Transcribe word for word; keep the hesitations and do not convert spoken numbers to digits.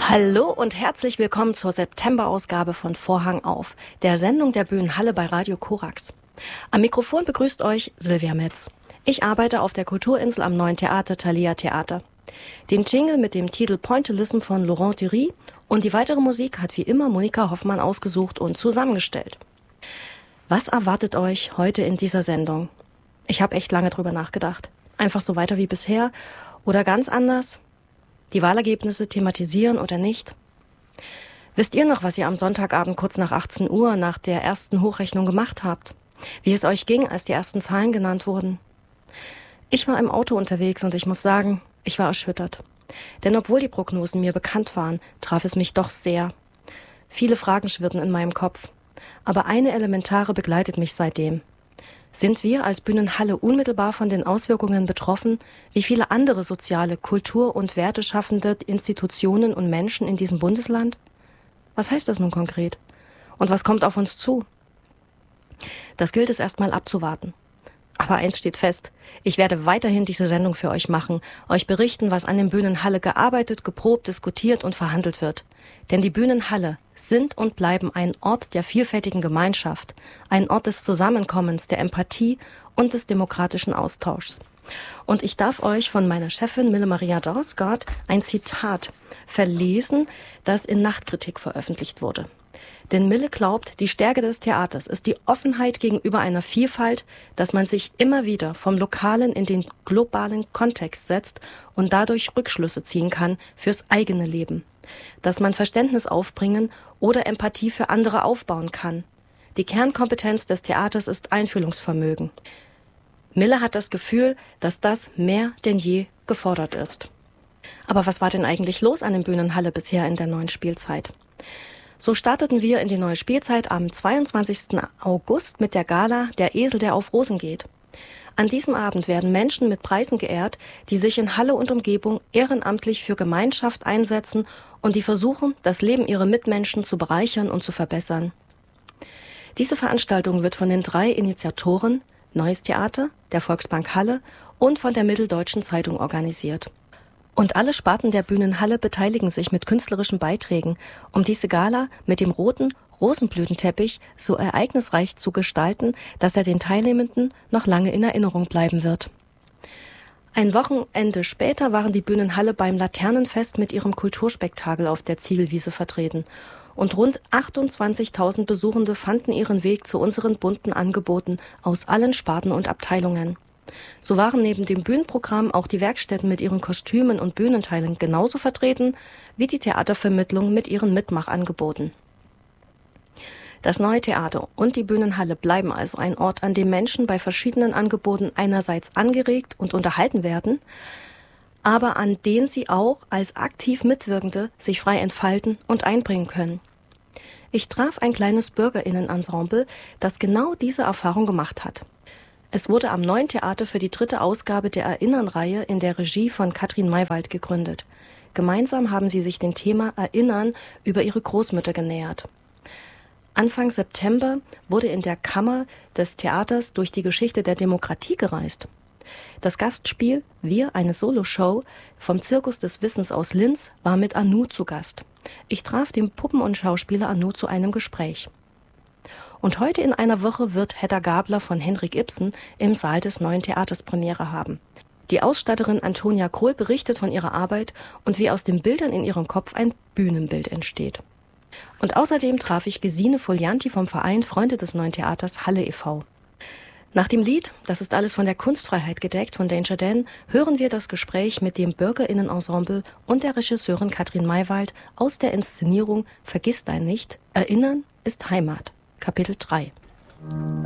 Hallo und herzlich willkommen zur September-Ausgabe von Vorhang auf, der Sendung der Bühnenhalle bei Radio Korax. Am Mikrofon begrüßt euch Silvia Metz. Ich arbeite auf der Kulturinsel am Neuen Theater Thalia Theater. Den Jingle mit dem Titel Pointillism von Laurent Dury und die weitere Musik hat wie immer Monika Hoffmann ausgesucht und zusammengestellt. Was erwartet euch heute in dieser Sendung? Ich habe echt lange drüber nachgedacht. Einfach so weiter wie bisher oder ganz anders? Die Wahlergebnisse thematisieren oder nicht? Wisst ihr noch, was ihr am Sonntagabend kurz nach achtzehn Uhr nach der ersten Hochrechnung gemacht habt? Wie es euch ging, als die ersten Zahlen genannt wurden? Ich war im Auto unterwegs und ich muss sagen, ich war erschüttert. Denn obwohl die Prognosen mir bekannt waren, traf es mich doch sehr. Viele Fragen schwirrten in meinem Kopf. Aber eine elementare begleitet mich seitdem. Sind wir als Bühnenhalle unmittelbar von den Auswirkungen betroffen, wie viele andere soziale, kultur- und werteschaffende Institutionen und Menschen in diesem Bundesland? Was heißt das nun konkret? Und was kommt auf uns zu? Das gilt es erstmal abzuwarten. Aber eins steht fest, ich werde weiterhin diese Sendung für euch machen, euch berichten, was an den Bühnenhalle gearbeitet, geprobt, diskutiert und verhandelt wird. Denn die Bühnenhalle sind und bleiben ein Ort der vielfältigen Gemeinschaft, ein Ort des Zusammenkommens, der Empathie und des demokratischen Austauschs. Und ich darf euch von meiner Chefin Mille Maria Dorsgaard ein Zitat verlesen, das in Nachtkritik veröffentlicht wurde. Denn Mille glaubt, die Stärke des Theaters ist die Offenheit gegenüber einer Vielfalt, dass man sich immer wieder vom Lokalen in den globalen Kontext setzt und dadurch Rückschlüsse ziehen kann fürs eigene Leben. Dass man Verständnis aufbringen oder Empathie für andere aufbauen kann. Die Kernkompetenz des Theaters ist Einfühlungsvermögen. Mille hat das Gefühl, dass das mehr denn je gefordert ist. Aber was war denn eigentlich los an der Bühnenhalle bisher in der neuen Spielzeit? So starteten wir in die neue Spielzeit am zweiundzwanzigsten August mit der Gala Der Esel, der auf Rosen geht. An diesem Abend werden Menschen mit Preisen geehrt, die sich in Halle und Umgebung ehrenamtlich für Gemeinschaft einsetzen und die versuchen, das Leben ihrer Mitmenschen zu bereichern und zu verbessern. Diese Veranstaltung wird von den drei Initiatoren Neues Theater, der Volksbank Halle und von der Mitteldeutschen Zeitung organisiert. Und alle Sparten der Bühnenhalle beteiligen sich mit künstlerischen Beiträgen, um diese Gala mit dem roten Rosenblütenteppich so ereignisreich zu gestalten, dass er den Teilnehmenden noch lange in Erinnerung bleiben wird. Ein Wochenende später waren die Bühnenhalle beim Laternenfest mit ihrem Kulturspektakel auf der Ziegelwiese vertreten. Und rund achtundzwanzigtausend Besuchende fanden ihren Weg zu unseren bunten Angeboten aus allen Sparten und Abteilungen. So waren neben dem Bühnenprogramm auch die Werkstätten mit ihren Kostümen und Bühnenteilen genauso vertreten wie die Theatervermittlung mit ihren Mitmachangeboten. Das Neue Theater und die Bühnenhalle bleiben also ein Ort, an dem Menschen bei verschiedenen Angeboten einerseits angeregt und unterhalten werden, aber an denen sie auch als aktiv Mitwirkende sich frei entfalten und einbringen können. Ich traf ein kleines BürgerInnen-Ensemble, das genau diese Erfahrung gemacht hat. Es wurde am Neuen Theater für die dritte Ausgabe der Erinnern-Reihe in der Regie von Katrin Maywald gegründet. Gemeinsam haben sie sich dem Thema Erinnern über ihre Großmütter genähert. Anfang September wurde in der Kammer des Theaters durch die Geschichte der Demokratie gereist. Das Gastspiel Wir, eine Soloshow vom Zirkus des Wissens aus Linz war mit Anu zu Gast. Ich traf den Puppen- und Schauspieler Anu zu einem Gespräch. Und heute in einer Woche wird Hedda Gabler von Henrik Ibsen im Saal des Neuen Theaters Premiere haben. Die Ausstatterin Antonia Krohl berichtet von ihrer Arbeit und wie aus den Bildern in ihrem Kopf ein Bühnenbild entsteht. Und außerdem traf ich Gesine Folianti vom Verein Freunde des Neuen Theaters Halle e V Nach dem Lied Das ist alles von der Kunstfreiheit gedeckt von Danger Dan hören wir das Gespräch mit dem BürgerInnen-Ensemble und der Regisseurin Katrin Maywald aus der Inszenierung Vergiss dein nicht, Erinnern ist Heimat. Kapitel drei.